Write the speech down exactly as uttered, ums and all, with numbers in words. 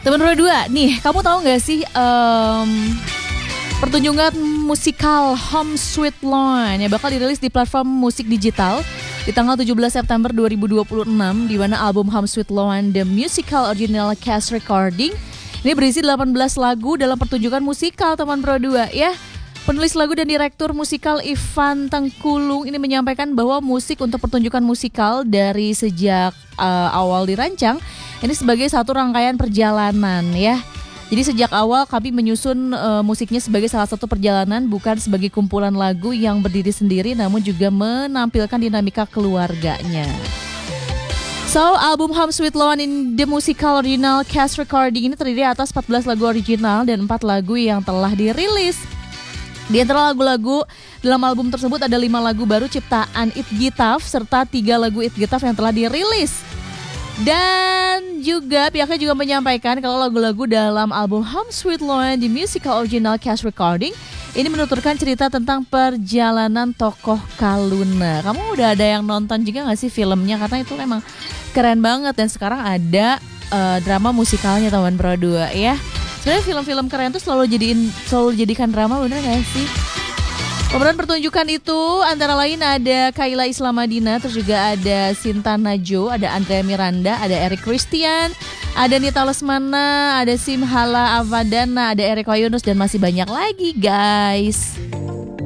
Teman Pro dua, nih kamu tahu nggak sih um, pertunjukan musikal Home Sweet Loan yang bakal dirilis di platform musik digital di tanggal tujuh belas September dua ribu dua puluh enam, di mana album Home Sweet Loan The Musical Original Cast Recording ini berisi delapan belas lagu dalam pertunjukan musikal teman Pro dua ya. Penulis lagu dan direktur musikal Ivan Tengkulung ini menyampaikan bahwa musik untuk pertunjukan musikal dari sejak uh, awal dirancang ini sebagai satu rangkaian perjalanan ya. Jadi sejak awal kami menyusun uh, musiknya sebagai salah satu perjalanan, bukan sebagai kumpulan lagu yang berdiri sendiri, namun juga menampilkan dinamika keluarganya. So, album Home Sweet Loan in the Musical Original Cast Recording ini terdiri atas empat belas lagu original dan empat lagu yang telah dirilis. Di antara lagu-lagu dalam album tersebut ada lima lagu baru ciptaan It Gitaf serta tiga lagu It Gitaf yang telah dirilis. Dan juga pihaknya juga menyampaikan kalau lagu-lagu dalam album Home Sweet Loan The Musical Original Cast Recording ini menuturkan cerita tentang perjalanan tokoh Kaluna. Kamu udah ada yang nonton juga gak sih filmnya? Karena itu memang keren banget dan sekarang ada uh, drama musikalnya teman Pro dua ya. Sebenarnya film-film keren tuh selalu jadiin selalu jadikan drama, bener gak sih? Pemeran pertunjukan itu antara lain ada Kayla Islamadina, terus juga ada Sinta Najo, ada Andrea Miranda, ada Eric Christian, ada Nita Lesmana, ada Simhala Avadana, ada Eric Wayunus dan masih banyak lagi guys.